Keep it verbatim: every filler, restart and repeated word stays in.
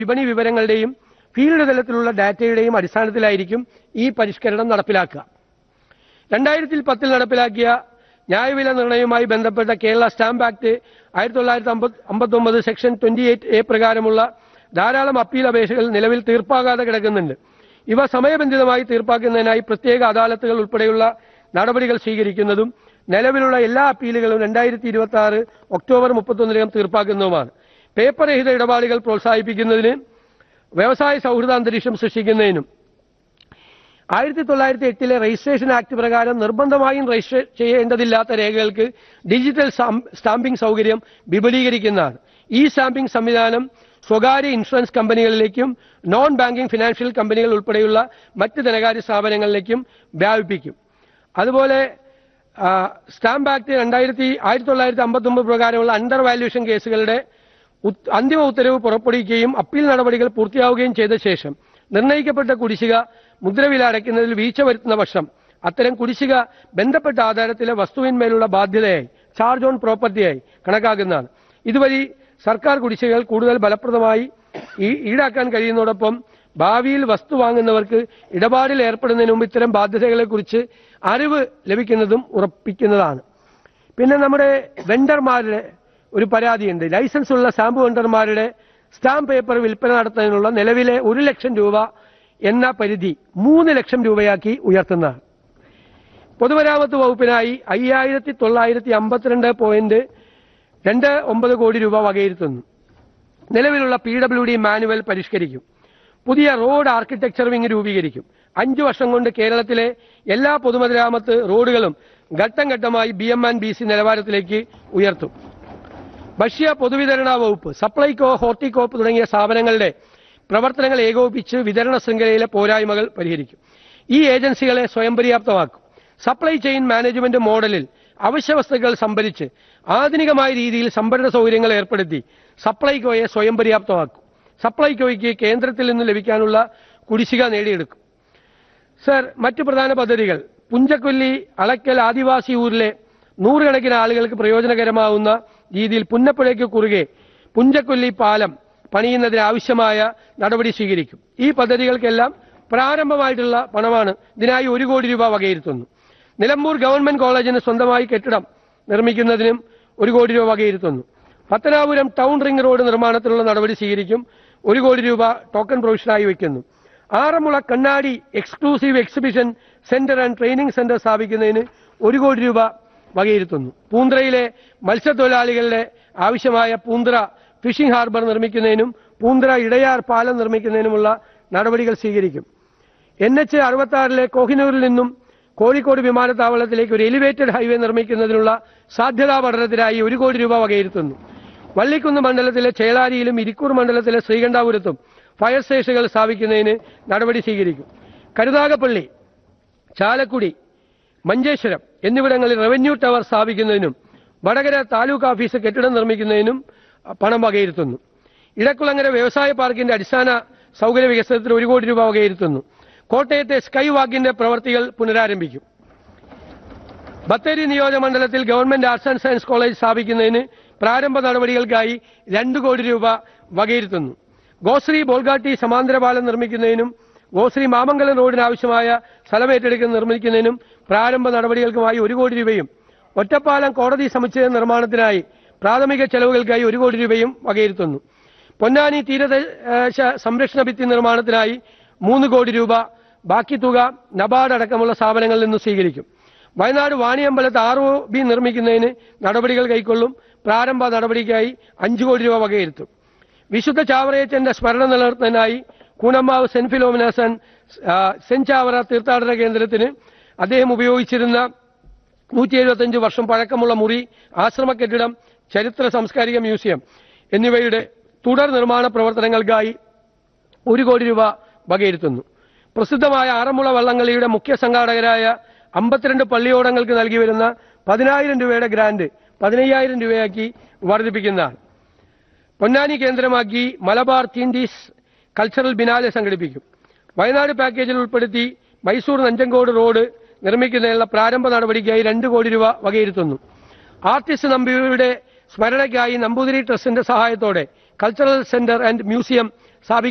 വിപണി വിവരങ്ങളുടെയും ഫീൽഡ് തലത്തിലുള്ള ഡാറ്റയുടെയും അടിസ്ഥാനത്തിലായിരിക്കും ഈ പരിഷ്കരണം നടപ്പിലാക്കുക. രണ്ടായിരത്തി പത്തിൽ നടപ്പിലാക്കിയ ന്യായവില നിർണയവുമായി ബന്ധപ്പെട്ട കേരള സ്റ്റാമ്പ് ആക്ട് ആയിരത്തി തൊള്ളായിരത്തി അമ്പത്തി ഒമ്പത് സെക്ഷൻ ട്വന്റി എയ്റ്റ് എ പ്രകാരമുള്ള ധാരാളം അപ്പീൽ അപേക്ഷകൾ നിലവിൽ തീർപ്പാകാതെ കിടക്കുന്നുണ്ട്. ഇവ സമയബന്ധിതമായി തീർപ്പാക്കുന്നതിനായി പ്രത്യേക അദാലത്തുകൾ ഉൾപ്പെടെയുള്ള നടപടികൾ സ്വീകരിക്കുന്നതും നിലവിലുള്ള എല്ലാ അപ്പീലുകളും രണ്ടായിരത്തി ഇരുപത്തി ആറ് ഒക്ടോബർ മുപ്പത്തൊന്നിനകം തീർപ്പാക്കുന്നതുമാണ്. പേപ്പർ രഹിത ഇടപാടുകൾ പ്രോത്സാഹിപ്പിക്കുന്നതിന് വ്യവസായ സൗഹൃദ അന്തരീക്ഷം സൃഷ്ടിക്കുന്നതിനും ആയിരത്തി തൊള്ളായിരത്തി എട്ടിലെ രജിസ്ട്രേഷൻ ആക്ട് പ്രകാരം നിർബന്ധമായും രജിസ്റ്റർ ചെയ്യേണ്ടതില്ലാത്ത രേഖകൾക്ക് ഡിജിറ്റൽ സ്റ്റാമ്പിംഗ് സൗകര്യം വിപുലീകരിക്കുന്നതാണ്. ഈ സ്റ്റാമ്പിംഗ് സംവിധാനം സ്വകാര്യ ഇൻഷുറൻസ് കമ്പനികളിലേക്കും നോൺ ബാങ്കിംഗ് ഫിനാൻഷ്യൽ കമ്പനികൾ ഉൾപ്പെടെയുള്ള മറ്റ് ധനകാര്യ സ്ഥാപനങ്ങളിലേക്കും വ്യാപിപ്പിക്കും. അതുപോലെ സ്റ്റാമ്പ് ആക്ട് രണ്ടായിരത്തി ആയിരത്തി തൊള്ളായിരത്തി അമ്പത്തി ഒമ്പത് പ്രകാരമുള്ള അണ്ടർ വാല്യൂഷൻ കേസുകളുടെ അന്തിമ ഉത്തരവ് പുറപ്പെടുവിക്കുകയും അപ്പീൽ നടപടികൾ പൂർത്തിയാവുകയും ചെയ്ത ശേഷം നിർണ്ണയിക്കപ്പെട്ട കുടിശ്ശിക മുദ്രവില അടയ്ക്കുന്നതിൽ വീഴ്ച വരുത്തുന്ന പക്ഷം അത്തരം കുടിശ്ശിക ബന്ധപ്പെട്ട ആധാരത്തിലെ വസ്തുവിന്മേലുള്ള ബാധ്യതയായി ചാർജ് ഓൺ പ്രോപ്പർട്ടിയായി കണക്കാക്കുന്നതാണ്. ഇതുവഴി സർക്കാർ കുടിശ്ശികകൾ കൂടുതൽ ഫലപ്രദമായി ഈടാക്കാൻ കഴിയുന്നതോടൊപ്പം ഭാവിയിൽ വസ്തു വാങ്ങുന്നവർക്ക് ഇടപാടിൽ ഏർപ്പെടുന്നതിന് മുമ്പ് ഇത്തരം ബാധ്യതകളെക്കുറിച്ച് അറിവ് ലഭിക്കുന്നതും ഉറപ്പിക്കുന്നതാണ്. പിന്നെ നമ്മുടെ വെണ്ടർമാരുടെ ഒരു പരാതിയുണ്ട്. ലൈസൻസ് ഉള്ള സ്റ്റാമ്പ് വെണ്ടർമാരുടെ സ്റ്റാമ്പ് പേപ്പർ വിൽപ്പന നടത്തുന്നതിനുള്ള നിലവിലെ ഒരു ലക്ഷം രൂപ എന്ന പരിധി മൂന്ന് ലക്ഷം രൂപയാക്കി ഉയർത്തുന്നതാണ്. പൊതുമരാമത്ത് വകുപ്പിനായി അയ്യായിരത്തി തൊള്ളായിരത്തി അമ്പത്തിരണ്ട് പോയിന്റ് രണ്ട് ഒമ്പത് കോടി രൂപ വകയിരുത്തുന്നു. നിലവിലുള്ള പി ഡബ്ല്യു ഡി മാനുവൽ പരിഷ്കരിക്കും. പുതിയ റോഡ് ആർക്കിടെക്ചർ വിങ് രൂപീകരിക്കും. അഞ്ചു വർഷം കൊണ്ട് കേരളത്തിലെ എല്ലാ പൊതുമരാമത്ത് റോഡുകളും ഘട്ടം ഘട്ടമായി B M and B C നിലവാരത്തിലേക്ക് ഉയർത്തും. ഭക്ഷ്യ പൊതുവിതരണ വകുപ്പ്, സപ്ലൈകോ, ഹോർട്ടികോപ്പ് തുടങ്ങിയ സ്ഥാപനങ്ങളുടെ പ്രവർത്തനങ്ങൾ ഏകോപിപ്പിച്ച് വിതരണ ശൃംഖലയിലെ പോരായ്മകൾ പരിഹരിക്കും. ഈ ഏജൻസികളെ സ്വയം പര്യാപ്തമാക്കും. സപ്ലൈ ചെയിൻ മാനേജ്മെന്റ് മോഡലിൽ അവശ്യ വസ്തുക്കൾ സംഭരിച്ച് ആധുനികമായ രീതിയിൽ സംഭരണ സൗകര്യങ്ങൾ ഏർപ്പെടുത്തി സപ്ലൈകോയെ സ്വയം പര്യാപ്തമാക്കും. സപ്ലൈകോയ്ക്ക് കേന്ദ്രത്തിൽ നിന്ന് ലഭിക്കാനുള്ള കുടിശ്ശിക നേടിയെടുക്കും. സർ, മറ്റു പ്രധാന പദ്ധതികൾ: പുഞ്ചക്കൊല്ലി അളക്കൽ ആദിവാസി ഊരിലെ നൂറുകണക്കിന് ആളുകൾക്ക് പ്രയോജനകരമാവുന്ന രീതിയിൽ പുന്നപ്പുഴയ്ക്ക് കുറുകെ പുഞ്ചക്കൊല്ലി പാലം പണിയുന്നതിന് ആവശ്യമായ നടപടി സ്വീകരിക്കും. ഈ പദ്ധതികൾക്കെല്ലാം പ്രാരംഭമായിട്ടുള്ള പണമാണ് ഇതിനായി ഒരു കോടി രൂപ വകയിരുത്തുന്നു. നിലമ്പൂർ ഗവൺമെന്റ് കോളേജിന് സ്വന്തമായി കെട്ടിടം നിർമ്മിക്കുന്നതിനും ഒരു കോടി രൂപ വകയിരുത്തുന്നു. പത്തനാപുരം ടൗൺ റിംഗ് റോഡ് നിർമ്മാണത്തിനുള്ള നടപടി സ്വീകരിക്കും. ഒരു കോടി രൂപ ടോക്കൺ പ്രൊവിഷനായി വയ്ക്കുന്നു. ആറന്മുള കണ്ണാടി exclusive exhibition centre and training centre സ്ഥാപിക്കുന്നതിന് ഒരു കോടി രൂപ വകയിരുത്തുന്നു. പൂന്തറയിലെ മത്സ്യത്തൊഴിലാളികളുടെ ആവശ്യമായ പൂന്തറ ഫിഷിംഗ് ഹാർബർ നിർമ്മിക്കുന്നതിനും പൂന്തറ ഇടയാർ പാലം നിർമ്മിക്കുന്നതിനുമുള്ള നടപടികൾ സ്വീകരിക്കും. എൻ എച്ച് അറുപത്തി ആറിലെ കോഹിനൂരിൽ നിന്നും കോഴിക്കോട് വിമാനത്താവളത്തിലേക്ക് ഒരു എലിവേറ്റഡ് ഹൈവേ നിർമ്മിക്കുന്നതിനുള്ള സാധ്യതാ പഠനത്തിനായി ഒരു കോടി രൂപ വകയിരുത്തുന്നു. വള്ളിക്കുന്ന് മണ്ഡലത്തിലെ ചേളാരിയിലും ഇരിക്കൂർ മണ്ഡലത്തിലെ ശ്രീകണ്ഠാപുരത്തും ഫയർ സ്റ്റേഷനുകൾ സ്ഥാപിക്കുന്നതിന് നടപടി സ്വീകരിക്കും. കരുനാഗപ്പള്ളി, ചാലക്കുടി, മഞ്ചേശ്വരം എന്നിവിടങ്ങളിൽ റവന്യൂ ടവർ സ്ഥാപിക്കുന്നതിനും വടകര താലൂക്ക് ഓഫീസ് കെട്ടിടം നിർമ്മിക്കുന്നതിനും പണം വകയിരുത്തുന്നു. ഇടക്കുളങ്ങര വ്യവസായ പാർക്കിന്റെ അടിസ്ഥാന സൗകര്യ വികസനത്തിന് ഒരു കോടി രൂപ വകയിരുത്തുന്നു. കോട്ടയത്തെ സ്കൈ വാക്കിന്റെ പ്രവർത്തികൾ പുനരാരംഭിക്കും. Bathery നിയോജകമണ്ഡലത്തിൽ government arts and science college സ്ഥാപിക്കുന്നതിന് പ്രാരംഭ നടപടികൾക്കായി രണ്ട് കോടി രൂപ വകയിരുത്തുന്നു. ഗോശ്രീ ബോൾഗാട്ടി സമാന്തര പാലം നിർമ്മിക്കുന്നതിനും ഗോശ്രീ മാമംഗലം റോഡിന് ആവശ്യമായ സ്ഥലമേറ്റെടുക്കുന്ന നിർമ്മിക്കുന്നതിനും പ്രാരംഭ നടപടികൾക്കുമായി ഒരു കോടി രൂപയും ഒറ്റപ്പാലം കോടതി സമുച്ചയ നിർമ്മാണത്തിനായി പ്രാഥമിക ചെലവുകൾക്കായി ഒരു കോടി രൂപയും വകയിരുത്തുന്നു. പൊന്നാനി തീരദേശ സംരക്ഷണ ഭിത്തി നിർമ്മാണത്തിനായി മൂന്ന് കോടി രൂപ, ബാക്കി തുക നബാർഡ് അടക്കമുള്ള സ്ഥാപനങ്ങളിൽ നിന്ന് സ്വീകരിക്കും. വയനാട് വാണിയമ്പലത്ത് ആർ ഒ ബി നിർമ്മിക്കുന്നതിന് നടപടികൾ കൈക്കൊള്ളും. പ്രാരംഭ നടപടിക്കായി അഞ്ചു കോടി രൂപ വകയിരുത്തും. വിശുദ്ധ ചാവറയച്ചന്റെ സ്മരണ നിലനിർത്തുന്നതിനായി Koonammavu saint Philomena's saint Chavara തീർത്ഥാടന കേന്ദ്രത്തിന് അദ്ദേഹം ഉപയോഗിച്ചിരുന്ന നൂറ്റി എഴുപത്തി അഞ്ച് വർഷം പഴക്കമുള്ള മുറി, ആശ്രമ കെട്ടിടം, ചരിത്ര സാംസ്കാരിക മ്യൂസിയം എന്നിവയുടെ തുടർ നിർമ്മാണ പ്രവർത്തനങ്ങൾക്കായി ഒരു കോടി രൂപ വകയിരുത്തുന്നു. പ്രസിദ്ധമായ ആറന്മുള വള്ളംകളിയുടെ മുഖ്യ സംഘാടകരായ അമ്പത്തിരണ്ട് പള്ളിയോടങ്ങൾക്ക് നൽകി വരുന്ന പതിനായിരം രൂപയുടെ ഗ്രാന്റ് പതിനയ്യായിരം രൂപയാക്കി വർദ്ധിപ്പിക്കുന്നതാണ്. പൊന്നാനി കേന്ദ്രമാക്കി മലബാർ തീൻഡീസ് കൾച്ചറൽ ബിനാലെ സംഘടിപ്പിക്കും. വയനാട് പാക്കേജിൽ ഉൾപ്പെടുത്തി മൈസൂർ നഞ്ചങ്കോട് റോഡ് നിർമ്മിക്കുന്നതിനുള്ള പ്രാരംഭ നടപടിക്കായി രണ്ട് കോടി രൂപ വകയിരുത്തുന്നു. ആർട്ടിസ്റ്റ് നമ്പൂതിരിയുടെ സ്മരണയ്ക്കായി നമ്പൂതിരി ട്രസ്റ്റിന്റെ സഹായത്തോടെ കൾച്ചറൽ സെന്റർ ആൻഡ് മ്യൂസിയം സ്ഥാപിക്കും.